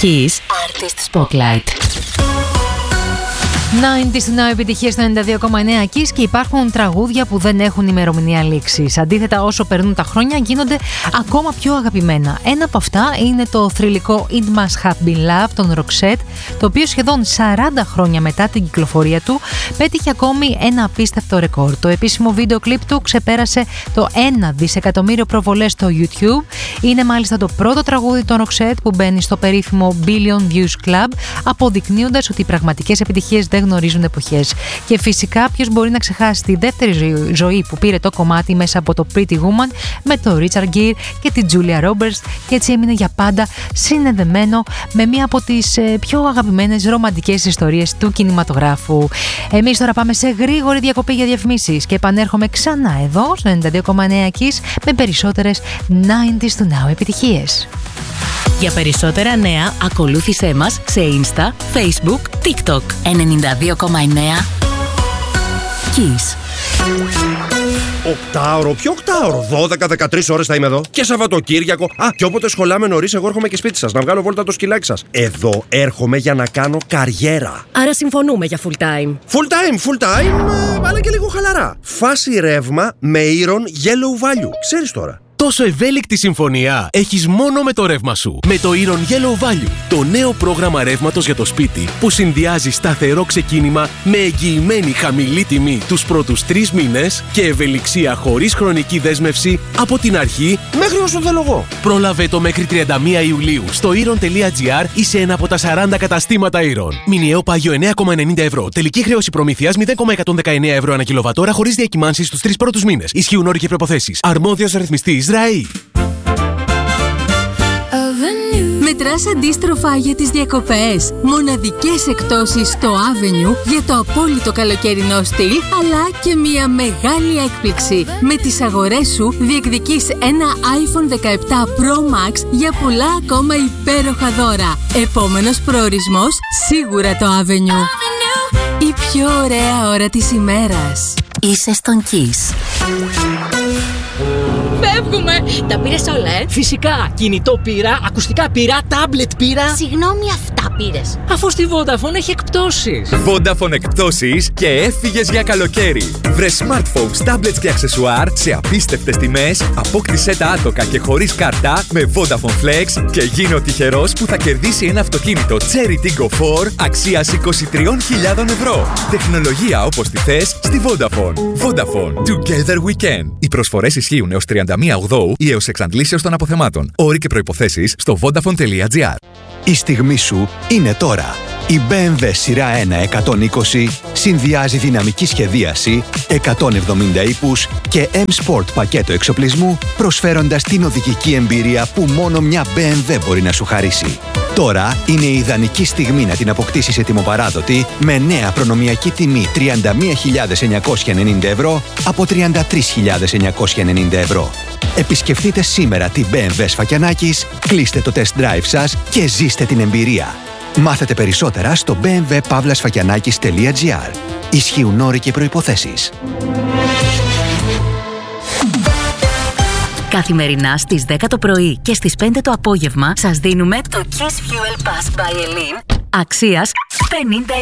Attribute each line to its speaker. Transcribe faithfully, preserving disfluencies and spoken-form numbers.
Speaker 1: Kiss Artist Spotlight. ενενήντα του Now επιτυχίες στο ενενήντα δύο κόμμα εννέα Kiss, και υπάρχουν τραγούδια που δεν έχουν ημερομηνία λήξης. Αντίθετα, όσο περνούν τα χρόνια γίνονται ακόμα πιο αγαπημένα. Ένα από αυτά είναι το θρυλικό It Must Have Been Love των Roxette, το οποίο σχεδόν σαράντα χρόνια μετά την κυκλοφορία του πέτυχε ακόμη ένα απίστευτο ρεκόρ. Το επίσημο βίντεο κλιπ του ξεπέρασε το ένα δισεκατομμύριο προβολές στο YouTube. Είναι μάλιστα το πρώτο τραγούδι των Roxette που μπαίνει στο περίφημο Billion Views Club, αποδεικνύοντας ότι οι πραγματικές επιτυχίες δεν γνωρίζουν εποχές. Και φυσικά, ποιος μπορεί να ξεχάσει τη δεύτερη ζωή που πήρε το κομμάτι μέσα από το Pretty Woman με το Richard Gere και τη Julia Roberts, και έτσι έμεινε για πάντα συνδεδεμένο με μία από τις ε, πιο αγαπημένες ρομαντικές ιστορίες του κινηματογράφου. Εμείς τώρα πάμε σε γρήγορη διακοπή για διαφημίσεις και επανέρχομαι ξανά εδώ στο ενενήντα δύο κόμμα εννέα Kiss με περισσότερες ενενήντα του Now επιτυχίες.
Speaker 2: Για περισσότερα νέα, ακολούθησέ μας σε Insta, Facebook, TikTok. ενενήντα δύο κόμμα εννέα Kiss.
Speaker 3: Οκτάωρο, ποιο οκτάωρο? δώδεκα με δεκατρείς ώρες θα είμαι εδώ. Και Σαββατοκύριακο. Α, και όποτε σχολάμε νωρίς, εγώ έρχομαι και σπίτι σας να βγάλω βόλτα το σκυλάκι σας. Εδώ έρχομαι για να κάνω καριέρα.
Speaker 4: Άρα συμφωνούμε για full time.
Speaker 3: Full time, full time, ε, αλλά και λίγο χαλαρά. Φάση ρεύμα με Iron Yellow Value. Ξέρεις τώρα.
Speaker 5: Τόσο ευέλικτη συμφωνία έχεις μόνο με το ρεύμα σου. Με το Iron Yellow Value, το νέο πρόγραμμα ρεύματος για το σπίτι που συνδυάζει σταθερό ξεκίνημα με εγγυημένη χαμηλή τιμή τους πρώτους τρεις μήνες και ευελιξία χωρίς χρονική δέσμευση από την αρχή
Speaker 3: μέχρι όσο θέλω εγώ.
Speaker 5: Πρόλαβε το μέχρι τριάντα μία Ιουλίου στο iron τελεία gr ή σε ένα από τα σαράντα καταστήματα Iron. Μηνιαίο πάγιο εννέα κόμμα ενενήντα ευρώ. Τελική χρέωση προμήθειας μηδέν κόμμα εκατόν δεκαεννέα ευρώ ανά κιλοβατόρα χωρίς διακυμάνσεις στους τρεις πρώτους μήνες. Ισχύουν όροι και προϋποθέσεις. Αρμόδιος ρυθμιστής ΡΑΗ.
Speaker 6: Μετράς αντίστροφα για τις διακοπές. Μοναδικές εκπτώσεις στο Avenue για το απόλυτο καλοκαιρινό στυλ, αλλά και μια μεγάλη έκπληξη. Με τις αγορές σου διεκδικείς ένα άιφον δεκαεπτά Pro Max για πολλά ακόμα υπέροχα δώρα. Επόμενος προορισμός, σίγουρα το Avenue. Η πιο ωραία ώρα της ημέρας.
Speaker 2: Είσαι στον Kiss.
Speaker 4: Φεύγουμε! Τα πήρες όλα, ε?
Speaker 7: Φυσικά! Κινητό πήρα, ακουστικά πήρα, τάμπλετ πήρα.
Speaker 4: Συγγνώμη, αυτά πήρες.
Speaker 7: Αφού στη Vodafone έχει εκπτώσεις.
Speaker 8: Vodafone εκπτώσεις και έφυγες για καλοκαίρι. Βρε smartphones, tablets και αξεσουάρ σε απίστευτες τιμές, απόκτησέ τα άτοκα και χωρίς κάρτα με Vodafone Flex και γίνε ο τυχερός που θα κερδίσει ένα αυτοκίνητο Cherry Tiggo φορ αξίας είκοσι τρεις χιλιάδες ευρώ. Τεχνολογία όπως τη θες στη Vodafone. Vodafone. Together we can. Οι προσφορές ισχύουν έως τριάντα μία Οκτωβρίου ή έως εξαντλήσεως των αποθεμάτων. Όροι και προϋποθέσεις στο vodafone τελεία gr.
Speaker 9: Η στιγμή σου είναι τώρα. Η μπι εμ ντάμπλιου σειρά ένα εκατόν είκοσι συνδυάζει δυναμική σχεδίαση, εκατόν εβδομήντα ύπους και M-Sport πακέτο εξοπλισμού, προσφέροντας την οδηγική εμπειρία που μόνο μια μπι εμ ντάμπλιου μπορεί να σου χαρίσει. Τώρα είναι η ιδανική στιγμή να την αποκτήσεις ετοιμοπαράδοτη με νέα προνομιακή τιμή τριάντα μία χιλιάδες εννιακόσια ενενήντα ευρώ από τριάντα τρεις χιλιάδες εννιακόσια ενενήντα ευρώ. Επισκεφτείτε σήμερα την μπι εμ ντάμπλιου Σφακιανάκης, κλείστε το test drive σας και ζήστε την εμπειρία. Μάθετε περισσότερα στο μπι εμ ντάμπλιου παύλα σφακιανάκης τελεία gr. Ισχύουν όροι και προϋποθέσεις.
Speaker 2: Καθημερινά στις δέκα το πρωί και στις πέντε το απόγευμα σας δίνουμε το Kiss Fuel Pass by Elin αξίας πενήντα